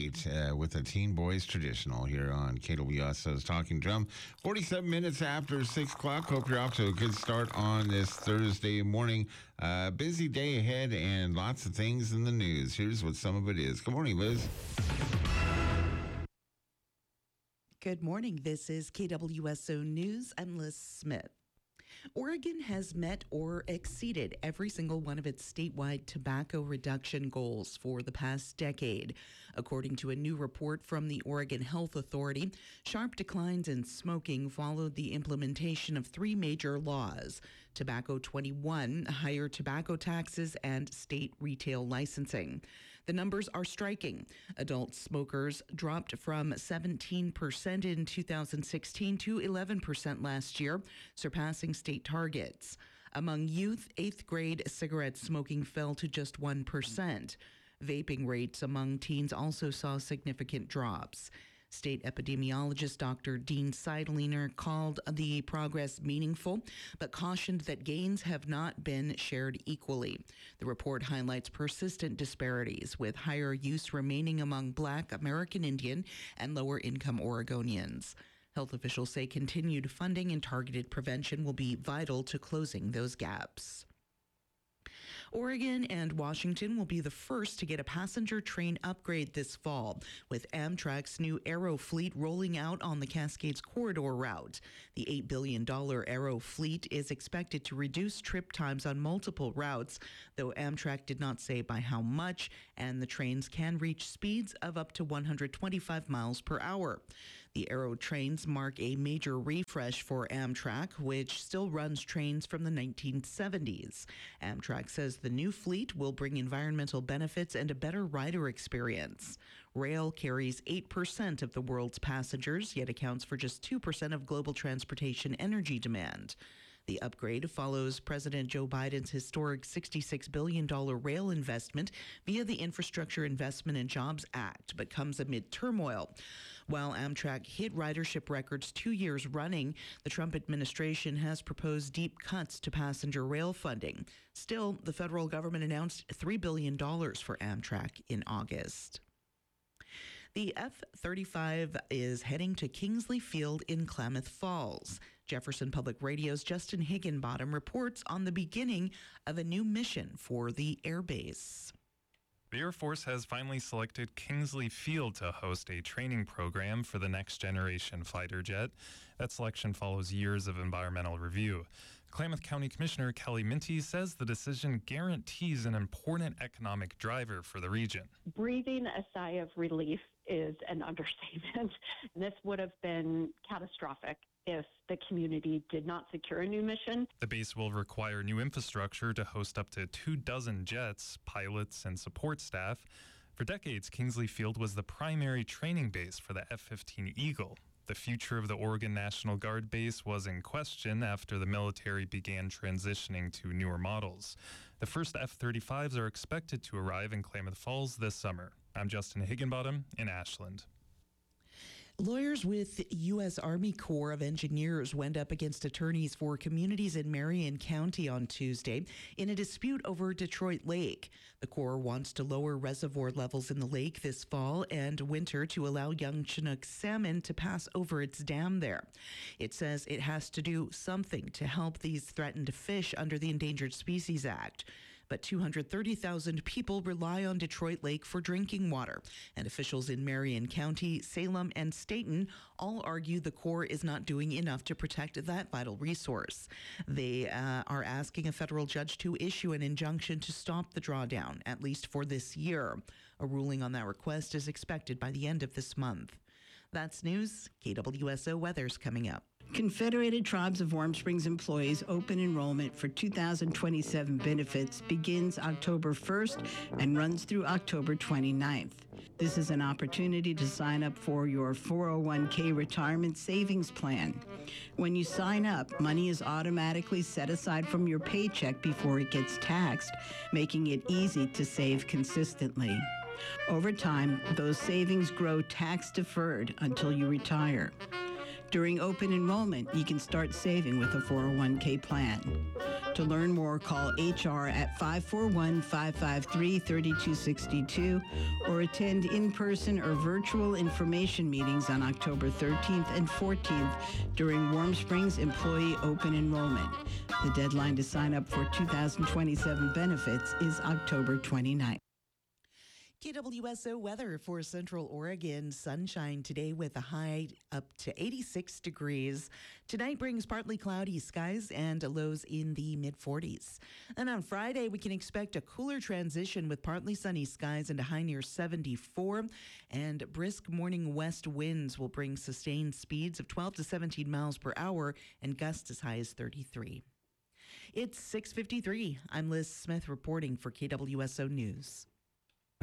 8 with the Teen Boys Traditional here on KWSO's Talking Drum. 47 minutes after 6 o'clock. Hope you're off to a good start on this Thursday morning. Busy day ahead and lots of things in the news. Here's what some of it is. Good morning, Liz. Good morning. This is KWSO News. I'm Liz Smith. Oregon has met or exceeded every single one of its statewide tobacco reduction goals for the past decade. According to a new report from the Oregon Health Authority, sharp declines in smoking followed the implementation of three major laws: Tobacco 21, higher tobacco taxes, and state retail licensing. The numbers are striking. Adult smokers dropped from 17% in 2016 to 11% last year, surpassing state targets. Among youth, 8th grade cigarette smoking fell to just 1%. Vaping rates among teens also saw significant drops. State epidemiologist Dr. Dean Seidliner called the progress meaningful, but cautioned that gains have not been shared equally. The report highlights persistent disparities, with higher use remaining among Black, American Indian, and lower-income Oregonians. Health officials say continued funding and targeted prevention will be vital to closing those gaps. Oregon and Washington will be the first to get a passenger train upgrade this fall, with Amtrak's new Aero fleet rolling out on the Cascades Corridor route. The $8 billion Aero fleet is expected to reduce trip times on multiple routes, though Amtrak did not say by how much, and the trains can reach speeds of up to 125 miles per hour. The Aero trains mark a major refresh for Amtrak, which still runs trains from the 1970s. Amtrak says the new fleet will bring environmental benefits and a better rider experience. Rail carries 8% of the world's passengers, yet accounts for just 2% of global transportation energy demand. The upgrade follows President Joe Biden's historic $66 billion rail investment via the Infrastructure Investment and Jobs Act, but comes amid turmoil. While Amtrak hit ridership records 2 years running, the Trump administration has proposed deep cuts to passenger rail funding. Still, the federal government announced $3 billion for Amtrak in August. The F-35 is heading to Kingsley Field in Klamath Falls. Jefferson Public Radio's Justin Higginbottom reports on the beginning of a new mission for the airbase. The Air Force has finally selected Kingsley Field to host a training program for the next generation fighter jet. That selection follows years of environmental review. Klamath County Commissioner Kelly Minty says the decision guarantees an important economic driver for the region. Breathing a sigh of relief is an understatement. This would have been catastrophic if the community did not secure a new mission. The base will require new infrastructure to host up to 24 jets, pilots, and support staff. For decades, Kingsley Field was the primary training base for the F-15 Eagle. The future of the Oregon National Guard base was in question after the military began transitioning to newer models. The first F-35s are expected to arrive in Klamath Falls this summer. I'm Justin Higginbottom in Ashland. Lawyers with U.S. Army Corps of Engineers went up against attorneys for communities in Marion County on Tuesday in a dispute over Detroit Lake. The Corps wants to lower reservoir levels in the lake this fall and winter to allow young Chinook salmon to pass over its dam there. It says it has to do something to help these threatened fish under the Endangered Species Act. But 230,000 people rely on Detroit Lake for drinking water, and officials in Marion County, Salem, and Stayton all argue the Corps is not doing enough to protect that vital resource. They are asking a federal judge to issue an injunction to stop the drawdown, at least for this year. A ruling on that request is expected by the end of this month. That's news. KWSO weather's coming up. Confederated Tribes of Warm Springs employees open enrollment for 2027 benefits begins October 1st and runs through October 29th. This is an opportunity to sign up for your 401k retirement savings plan. When you sign up, money is automatically set aside from your paycheck before it gets taxed, making it easy to save consistently. Over time, those savings grow tax-deferred until you retire. During open enrollment, you can start saving with a 401k plan. To learn more, call HR at 541-553-3262 or attend in-person or virtual information meetings on October 13th and 14th during Warm Springs Employee Open Enrollment. The deadline to sign up for 2027 benefits is October 29th. KWSO weather for Central Oregon. Sunshine today with a high up to 86 degrees. Tonight brings partly cloudy skies and lows in the mid-40s. And on Friday, we can expect a cooler transition with partly sunny skies and a high near 74. And brisk morning west winds will bring sustained speeds of 12 to 17 miles per hour and gusts as high as 33. It's 6:53. I'm Liz Smith reporting for KWSO News.